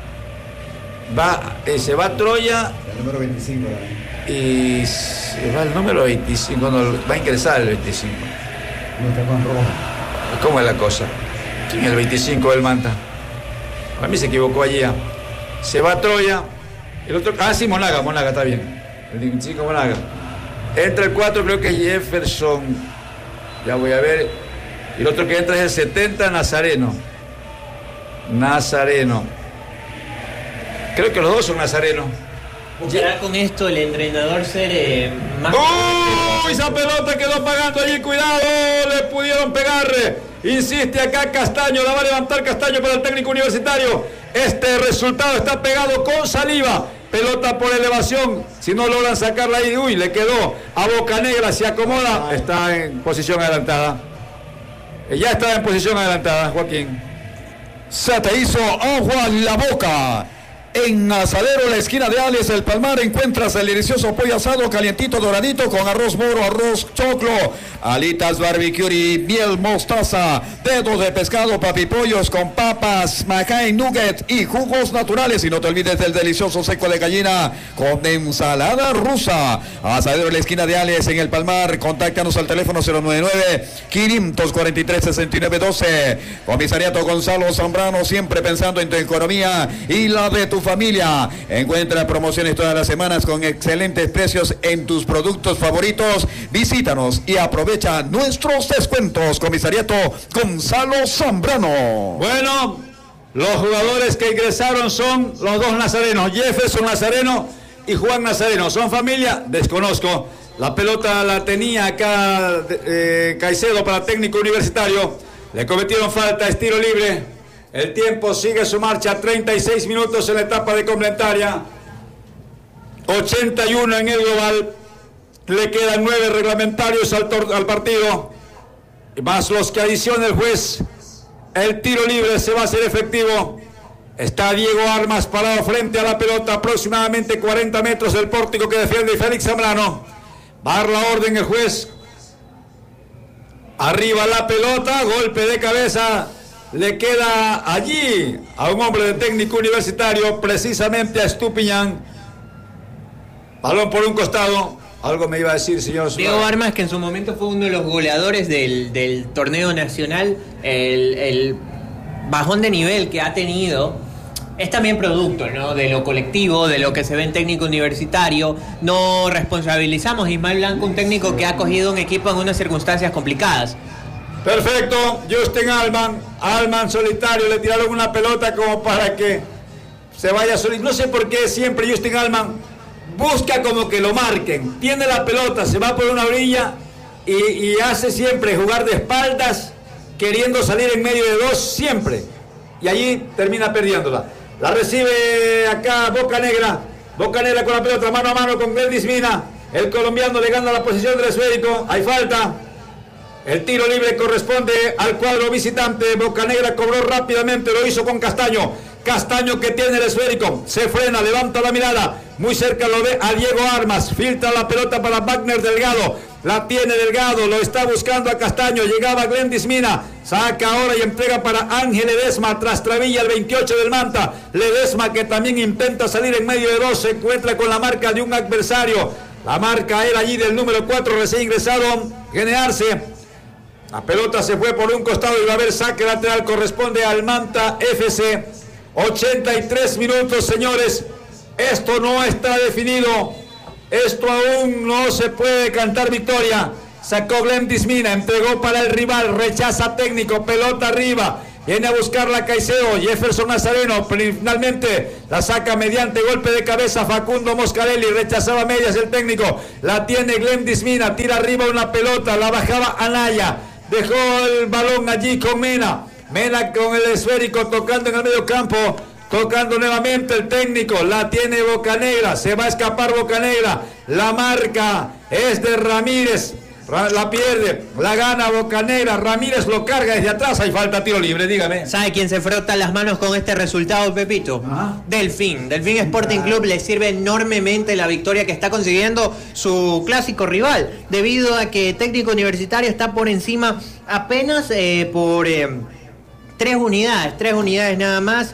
Va, eh, se va Troya. El número veinticinco. ¿eh? Y se va el número veinticinco. No, va a ingresar el veinticinco. No está con rojo. ¿Cómo es la cosa? ¿Quién es el veinticinco del Manta? A mí se equivocó allí. ¿eh? Se va Troya. El otro, ah, sí, Monaga, Monaga, está bien. El veinticinco Monaga. Entra el cuatro, creo que es Jefferson. Ya voy a ver. Y el otro que entra es el setenta, Nazareno. Nazareno. Creo que los dos son Nazareno. ¿Buscará con esto el entrenador ser eh, más... ¡Oh! Esa pelota quedó pagando allí, cuidado, le pudieron pegar. Insiste acá Castaño, la va a levantar Castaño para el técnico universitario. Este resultado está pegado con saliva. Pelota por elevación, si no logran sacarla ahí, uy, le quedó a Bocanegra, se acomoda, está en posición adelantada. Ya está en posición adelantada, Joaquín. Se te hizo agua en la boca. En Asadero, la esquina de Ales, el Palmar, encuentras el delicioso pollo asado, calientito, doradito, con arroz moro, arroz choclo, alitas barbecue y miel mostaza, dedos de pescado, papipollos con papas, macay, nugget y jugos naturales. Y no te olvides del delicioso seco de gallina con ensalada rusa. Asadero, la esquina de Ales, en el Palmar. Contáctanos al teléfono cero nueve nueve, quinientos cuarenta y tres, sesenta y nueve doce. Comisariato Gonzalo Zambrano, siempre pensando en tu economía y la de tu familia. Encuentra promociones todas las semanas con excelentes precios en tus productos favoritos. Visítanos y aprovecha nuestros descuentos. Comisariato Gonzalo Zambrano. Bueno, los jugadores que ingresaron son los dos nazarenos, Jefferson Nazareno y Juan Nazareno. ¿Son familia? Desconozco. La pelota la tenía acá eh, Caicedo para técnico universitario. Le cometieron falta, es tiro libre. El tiempo sigue su marcha, treinta y seis minutos en la etapa de complementaria, ochenta y uno en el global, le quedan nueve reglamentarios al, al partido, más los que adiciona el juez. El tiro libre se va a hacer efectivo. Está Diego Armas parado frente a la pelota, aproximadamente cuarenta metros del pórtico que defiende Félix Zambrano. Va a dar la orden el juez. Arriba la pelota, golpe de cabeza. Le queda allí a un hombre de técnico universitario, precisamente a Estupiñán. Balón por un costado. Algo me iba a decir, señor. Diego Armas, que en su momento fue uno de los goleadores del, del torneo nacional, el, el bajón de nivel que ha tenido es también producto, ¿no?, de lo colectivo, de lo que se ve en técnico universitario. No responsabilizamos a Ismael Blanco, un técnico que ha cogido un equipo en unas circunstancias complicadas. Perfecto, Justin Alman, Alman solitario, le tiraron una pelota como para que se vaya solito. No sé por qué siempre Justin Alman busca como que lo marquen. Tiene la pelota, se va por una orilla y, y hace siempre jugar de espaldas, queriendo salir en medio de dos siempre. Y allí termina perdiéndola. La recibe acá Bocanegra, Bocanegra con la pelota mano a mano con Gledis Mina. El colombiano le gana la posición del esférico, hay falta. El tiro libre corresponde al cuadro visitante. Bocanegra cobró rápidamente, lo hizo con Castaño. Castaño que tiene el esférico, se frena, levanta la mirada. Muy cerca lo ve a Diego Armas. Filtra la pelota para Wagner Delgado. La tiene Delgado, lo está buscando a Castaño. Llegaba Glendis Mina. Saca ahora y entrega para Ángel Ledesma. Tras Travilla, el veintiocho del Manta. Ledesma que también intenta salir en medio de dos. Se encuentra con la marca de un adversario. La marca era allí del número cuatro, recién ingresado, Genearse. La pelota se fue por un costado y va a haber saque lateral, corresponde al Manta F C. ochenta y tres minutos, señores. Esto no está definido. Esto aún no se puede cantar victoria. Sacó Glendis Mina, entregó para el rival, rechaza técnico, pelota arriba. Viene a buscarla Caicedo, Jefferson Nazareno, finalmente la saca mediante golpe de cabeza Facundo Moscarelli, rechazaba medias el técnico, la tiene Glendis Mina, tira arriba una pelota, la bajaba Anaya, dejó el balón allí con Mena, Mena con el esférico tocando en el medio campo, tocando nuevamente el técnico, la tiene Bocanegra, se va a escapar Bocanegra, la marca es de Ramírez, la pierde, la gana Bocanegra, Ramírez lo carga desde atrás, hay falta, tiro libre, dígame. ¿Sabe quién se frota las manos con este resultado, Pepito? Ajá. Delfín, Delfín Sporting Club le sirve enormemente la victoria que está consiguiendo su clásico rival, debido a que Técnico Universitario está por encima apenas eh, por eh, tres unidades, tres unidades nada más.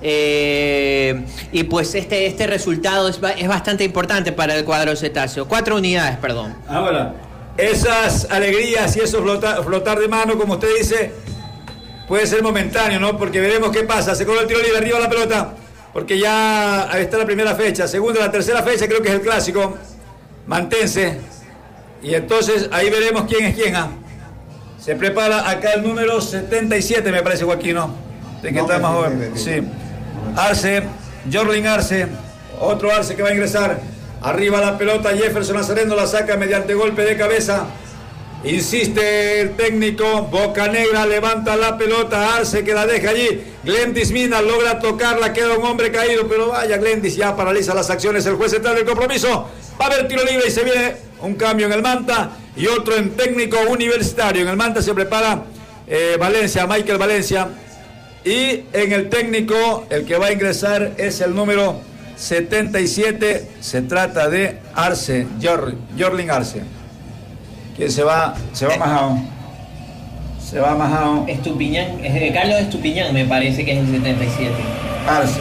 Eh, y pues este, este resultado es, es bastante importante para el cuadro cetáceo. Cuatro unidades, perdón. Ahora, esas alegrías y esos flotar, flotar de mano, como usted dice, puede ser momentáneo, ¿no? Porque veremos qué pasa. Se cobra el tiro libre, arriba la pelota, porque ya está la primera fecha. Segunda, la tercera fecha creo que es el clásico mantense. Y entonces ahí veremos quién es quién. ¿Ah? Se prepara acá el número setenta y siete, me parece, Joaquín, ¿no? De que no, está más joven. Sí. Arce, Jorlin Arce, otro Arce que va a ingresar. Arriba la pelota, Jefferson Nazareno la saca mediante golpe de cabeza. Insiste el técnico, Bocanegra levanta la pelota, Arce que la deja allí. Glendis Mina logra tocarla, queda un hombre caído, pero vaya, Glendis ya paraliza las acciones. El juez central del compromiso. Va a haber tiro libre y se viene un cambio en el Manta y otro en Técnico Universitario. En el Manta se prepara eh, Valencia, Michael Valencia. Y en el técnico, el que va a ingresar es el número setenta y siete. Se trata de Arce, Jor, Jorlin Arce. ¿Quién se va? Se va Majao. Se va Majao. Estupiñán, eh, Carlos Estupiñán me parece que es el setenta y siete. Arce.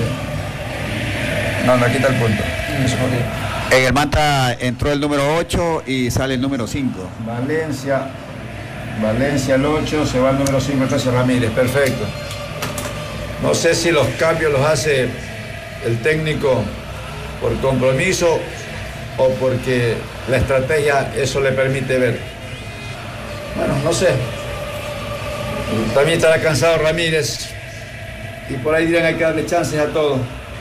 No, no, aquí está el punto. En el Manta entró el número ocho y sale el número cinco. Valencia. Valencia el ocho, se va el número cinco, entonces Ramírez, perfecto. No sé si los cambios los hace el técnico por compromiso o porque la estrategia eso le permite ver. Bueno, no sé. También estará cansado Ramírez y por ahí dirán hay que darle chances a todos.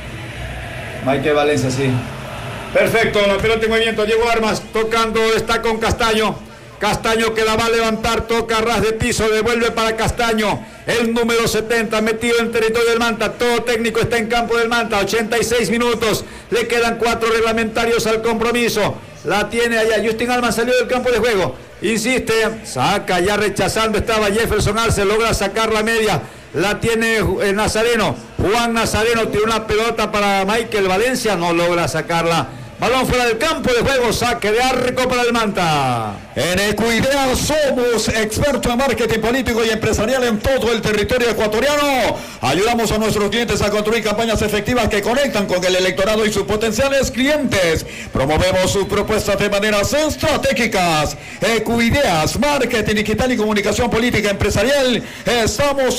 Michael Valencia, sí. Perfecto, la pelota en movimiento. Diego Armas tocando, está con Castaño. Castaño que la va a levantar, toca a ras de piso, devuelve para Castaño, el número setenta, metido en territorio del Manta, todo técnico está en campo del Manta, ochenta y seis minutos, le quedan cuatro reglamentarios al compromiso, la tiene allá, Justin Alman salió del campo de juego, insiste, saca ya rechazando, estaba Jefferson Arce, logra sacar la media, la tiene eh, Nazareno, Juan Nazareno tiró una pelota para Michael Valencia, no logra sacarla. Balón fuera del campo de juego, saque de arco para el Manta. En Ecuidea somos expertos en marketing político y empresarial en todo el territorio ecuatoriano. Ayudamos a nuestros clientes a construir campañas efectivas que conectan con el electorado y sus potenciales clientes. Promovemos sus propuestas de maneras estratégicas. Ecuideas, marketing digital y comunicación política empresarial. Estamos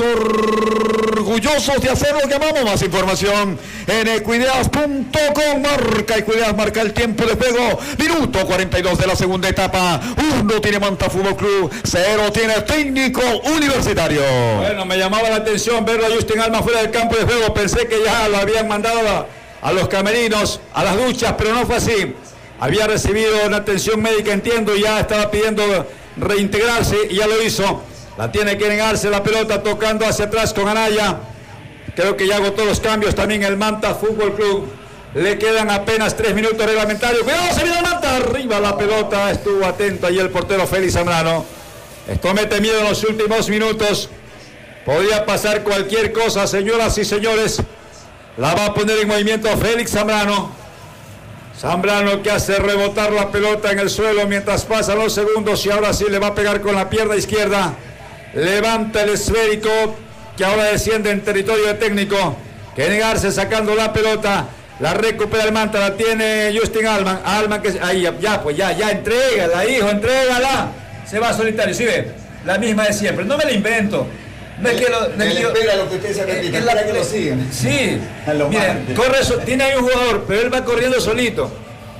orgullosos de hacer lo que amamos. Más información en ecuideas punto com. Marca Ecuideas, marca el tiempo de juego, minuto cuarenta y dos de la segunda etapa. Uno tiene Manta Fútbol Club, cero tiene Técnico Universitario. Bueno, me llamaba la atención verlo a Justin Alma fuera del campo de juego. Pensé que ya lo habían mandado a, a los camerinos, a las duchas, pero no fue así. Había recibido una atención médica, entiendo, y ya estaba pidiendo reintegrarse y ya lo hizo. La tiene que negarse la pelota, tocando hacia atrás con Anaya. Creo que ya agotó los cambios también el Manta Fútbol Club. Le quedan apenas tres minutos reglamentarios. ¡Cuidado, se viene el Manta! Arriba la pelota. Estuvo atento allí el portero Félix Zambrano. Esto mete miedo en los últimos minutos. Podría pasar cualquier cosa, señoras y señores. La va a poner en movimiento Félix Zambrano. Zambrano que hace rebotar la pelota en el suelo mientras pasan los segundos. Y ahora sí le va a pegar con la pierna izquierda. Levanta el esférico que ahora desciende en territorio de técnico. Que negarse sacando la pelota. La recupera el Manta, la tiene Justin Alman. Alman que ahí ya, ya, pues ya, ya, entrégala, hijo, entrégala. Se va solitario, ¿sí ve? La misma de siempre. No me la invento. No es que lo, no él espera lo que usted se repite, es la que lo siguen. Sí. Miren, corre, so, tiene ahí un jugador, pero él va corriendo solito.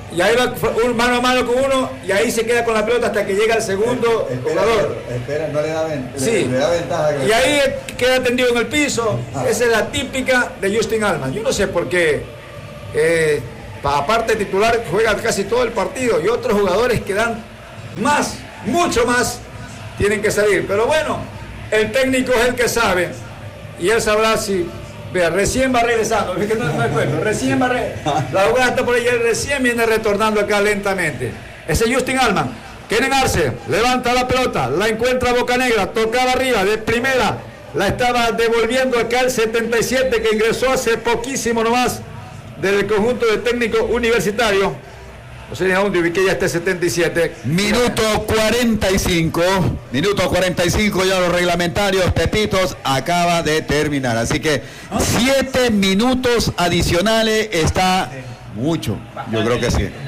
y ahí va un mano a mano con uno y ahí se queda con la pelota hasta que llega el segundo espera, jugador. Espera, no le da, ven, sí. le, le da ventaja. Y ahí queda tendido en el piso. Ah. Esa es la típica de Justin Allman. Yo no sé por qué, eh, aparte de titular, juega casi todo el partido y otros jugadores que dan más, mucho más, tienen que salir. Pero bueno, el técnico es el que sabe y él sabrá si... Vea, recién va regresando, es que no me acuerdo, recién va regresando, la jugada está por ahí, él recién viene retornando acá lentamente. Ese Justin Allman, Kenen Arce, levanta la pelota, la encuentra Bocanegra, tocaba arriba, de primera, la estaba devolviendo acá el setenta y siete que ingresó hace poquísimo nomás del conjunto de técnico universitario. No sé ni a dónde ubiqué ya este setenta y siete. Minuto cuarenta y cinco. Minuto cuarenta y cinco ya los reglamentarios. Pepitos acaba de terminar. Así que siete minutos adicionales está mucho. Yo creo que sí.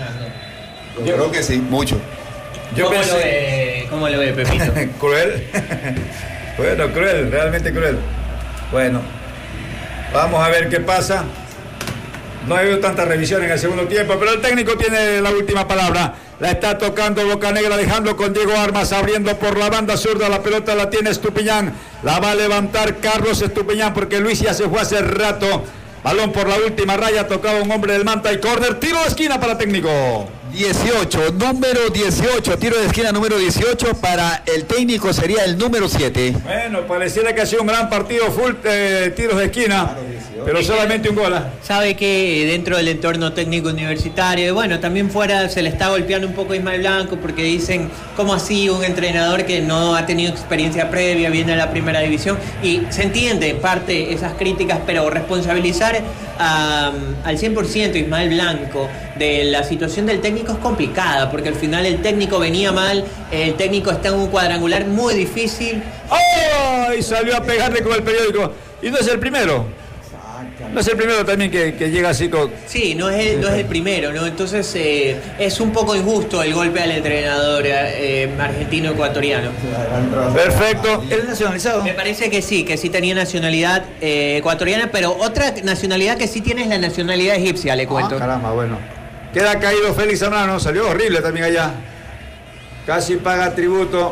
Yo creo que sí, mucho. Yo ¿Cómo, pensé... lo ve, ¿Cómo lo ve Pepito? Cruel. Bueno, cruel, realmente cruel. Bueno, vamos a ver qué pasa. No ha habido tanta revisión en el segundo tiempo, pero el técnico tiene la última palabra. La está tocando Bocanegra, dejando con Diego Armas, abriendo por la banda zurda. La pelota la tiene Estupiñán. La va a levantar Carlos Estupiñán porque Luis ya se fue hace rato. Balón por la última raya, tocaba un hombre del Manta y córner, tiro de esquina para técnico. dieciocho, número dieciocho, tiro de esquina número dieciocho, para el técnico sería el número siete. Bueno, pareciera que ha sido un gran partido, full eh, tiros de esquina, pero solamente un gol. Sabe que dentro del entorno técnico universitario, y bueno, también fuera se le está golpeando un poco a Ismael Blanco porque dicen, ¿cómo así un entrenador que no ha tenido experiencia previa viene a la primera división? Y se entiende en parte esas críticas, pero responsabilizar a, al cien por ciento Ismael Blanco de la situación del técnico es complicada, porque al final el técnico venía mal, el técnico está en un cuadrangular muy difícil. ¡Oh! Y salió a pegarle con el periódico. Y no es el primero. No es el primero también que, que llega así con... Sí, no es el, no es el primero, ¿no? Entonces eh, es un poco injusto el golpe al entrenador eh, argentino-ecuatoriano. Perfecto. ¿Es nacionalizado? Me parece que sí, que sí tenía nacionalidad eh, ecuatoriana, pero otra nacionalidad que sí tiene es la nacionalidad egipcia, le cuento. Ah, caramba, bueno. Queda caído Félix Zambrano, salió horrible también allá. Casi paga tributo.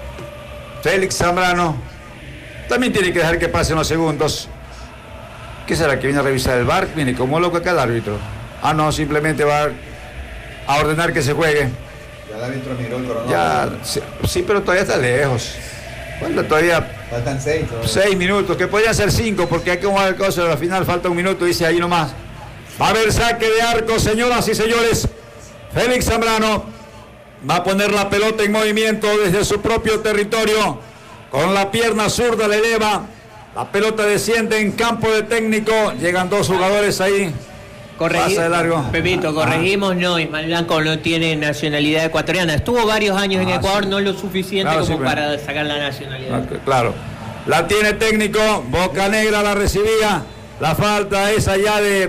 Félix Zambrano. También tiene que dejar que pasen los segundos. ¿Qué será? ¿Que viene a revisar el V A R? Viene como loco acá el árbitro. Ah, no, simplemente va a ordenar que se juegue. Ya el árbitro miró el cronómetro. Ya, sí, sí, pero todavía está lejos. Bueno, todavía... Faltan seis. Todavía. Seis minutos, que podrían ser cinco, porque hay que jugar el coso de la final, falta un minuto, dice ahí nomás. Va a haber saque de arco, señoras y señores. Félix Zambrano va a poner la pelota en movimiento desde su propio territorio. Con la pierna zurda le eleva. La pelota desciende en campo de técnico. Llegan dos jugadores ahí. Corregi- Pasa de largo. Pepito, corregimos, ah. no, Ismael Blanco no tiene nacionalidad ecuatoriana. Estuvo varios años ah, en Ecuador, sí. no lo suficiente claro, como sí, para sacar la nacionalidad. Claro. La tiene técnico, Bocanegra la recibía. La falta es allá de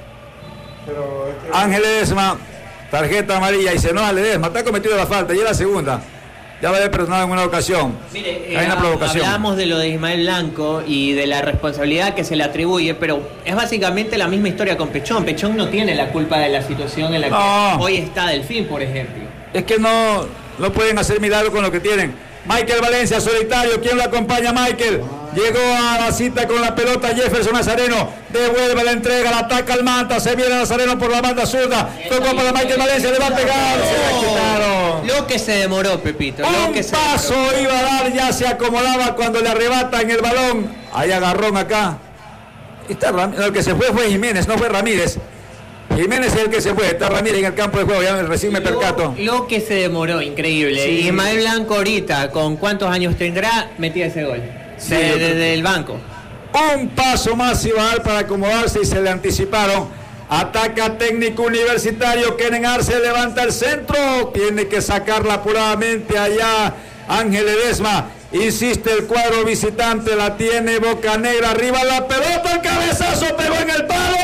Pero es que... Ángel Ledesma. Tarjeta amarilla y se enoja Ledesma. Está cometido la falta y es la segunda. Ya va a haber perdonado en una ocasión. Mire, hay una eh, provocación. Hablamos de lo de Ismael Blanco y de la responsabilidad que se le atribuye, pero es básicamente la misma historia con Pechón. Pechón no tiene la culpa de la situación en la no. que hoy está Delfín, por ejemplo. Es que no, no pueden hacer milagros con lo que tienen. Michael Valencia, solitario. ¿Quién lo acompaña? Michael. Llegó a la cita con la pelota Jefferson Nazareno. Devuelve la entrega, la ataca al Manta. Se viene Nazareno por la banda zurda. Tocó para Michael Valencia, le va a pegar. No. Se la quitaron. Lo que se demoró, Pepito. Un lo que se paso demoró. iba a dar, ya se acomodaba cuando le arrebatan el balón. Hay agarrón acá. Está Ram... El que se fue fue Jiménez, no fue Ramírez. Jiménez es el que se fue, está Ramírez en el campo de juego, ya recién me percato. Lo, lo que se demoró, increíble. Sí. Ismael Blanco ahorita, ¿con cuántos años tendrá? Metía ese gol. Sí, desde de, de, el banco. Un paso más iba a dar para acomodarse y se le anticiparon. Ataca técnico universitario, Kenen Arce levanta el centro. Tiene que sacarla apuradamente allá Ángel Ledesma. Insiste el cuadro visitante, la tiene Bocanegra, arriba la pelota, el cabezazo pegó en el palo.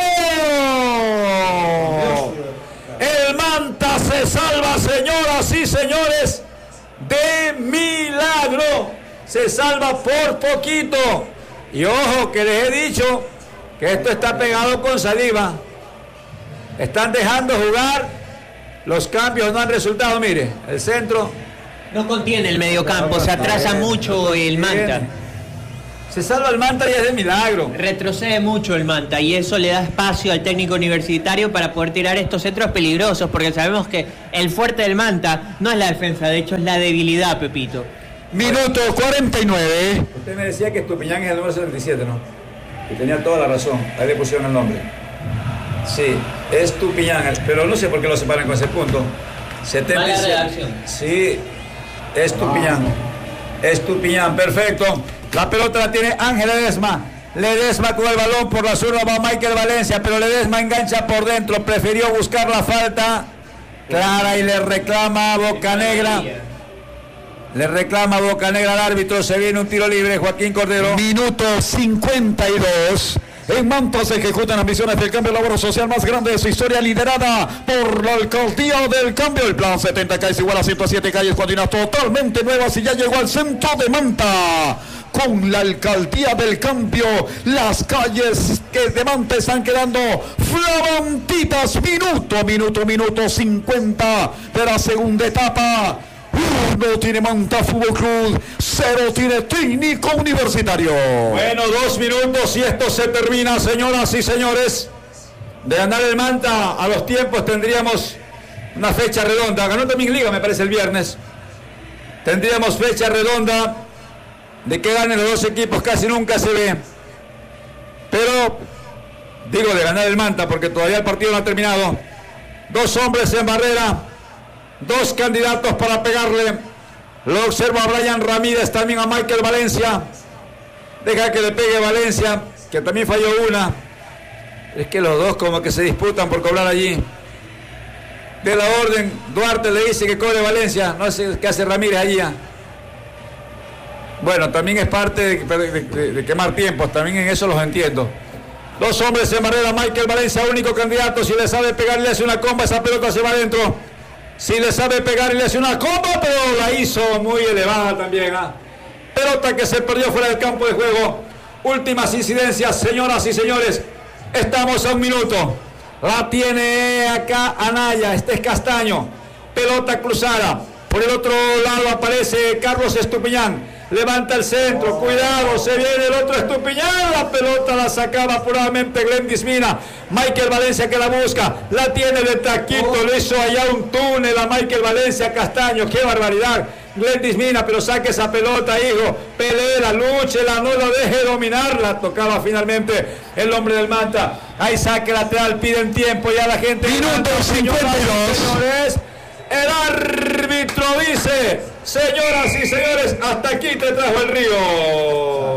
El Manta se salva, señoras y señores, de milagro. Se salva por poquito. Y ojo que les he dicho que esto está pegado con saliva. Están dejando jugar Los cambios no han resultado, mire, el centro. No contiene el mediocampo, se atrasa mucho el Manta. Se salva el Manta y es de milagro. Retrocede mucho el Manta y eso le da espacio al técnico universitario para poder tirar estos centros peligrosos, porque sabemos que el fuerte del Manta no es la defensa, de hecho es la debilidad, Pepito. Minuto cuarenta y nueve. Usted me decía que Estupiñán es el número setenta y siete, ¿no? Y tenía toda la razón, ahí le pusieron el nombre. Sí, Estupiñán, pero no sé por qué lo separan con ese punto. setenta y siete. Mala redacción. Sí, Estupiñán. Estupiñán, perfecto. La pelota la tiene Ángel Ledesma. Ledesma con el balón por la zurda va Michael Valencia, pero Ledesma engancha por dentro. Prefirió buscar la falta clara y le reclama a Bocanegra. Le reclama a Bocanegra al árbitro. Se viene un tiro libre, Joaquín Cordero. Minuto cincuenta y dos. En Manta se ejecutan las misiones del cambio labor social más grande de su historia, liderada por la alcaldía del cambio. El plan setenta calles igual a ciento siete calles continuas totalmente nuevas y ya llegó al centro de Manta. Con la alcaldía del cambio, las calles que de Manta están quedando flamantitas. Minuto, minuto, minuto cincuenta de la segunda etapa. Uno tiene Manta Fútbol Club, cero tiene Técnico Universitario. Bueno, dos minutos y esto se termina, señoras y señores. De ganar el Manta a los tiempos tendríamos una fecha redonda. Ganó también Liga, me parece, el viernes. Tendríamos fecha redonda. De que ganen los dos equipos casi nunca se ve. Pero, digo de ganar el Manta porque todavía el partido no ha terminado. Dos hombres en barrera. Dos candidatos para pegarle. Lo observo a Brian Ramírez, también a Michael Valencia. Deja que le pegue Valencia, que también falló una. Es que los dos como que se disputan por cobrar allí. De la orden, Duarte le dice que cobre Valencia. No sé qué hace Ramírez allí. Bueno, también es parte de, de, de, de quemar tiempos. También en eso los entiendo. Dos hombres en barrera. Michael Valencia, único candidato. Si le sabe pegar, le hace una comba. Esa pelota se va adentro. Si le sabe pegar y le hace una comba, pero la hizo muy elevada también. ¿eh? Pelota que se perdió fuera del campo de juego. Últimas incidencias, señoras y señores. Estamos a un minuto. La tiene acá Anaya. Este es Castaño. Pelota cruzada. Por el otro lado aparece Carlos Estupiñán. Levanta el centro, cuidado, se viene el otro Estupiñán, la pelota la sacaba apuradamente Glendis Mina. Michael Valencia que la busca, la tiene de taquito, le hizo allá un túnel a Michael Valencia. Castaño, qué barbaridad. Glendis Mina, pero saque esa pelota, hijo, pelela, lúchela, no la deje dominarla. Tocaba finalmente el hombre del Manta. Ahí saque lateral, piden tiempo ya la gente. Minuto cincuenta y dos. Señores, el árbitro dice: señoras y señores, hasta aquí te trajo el río.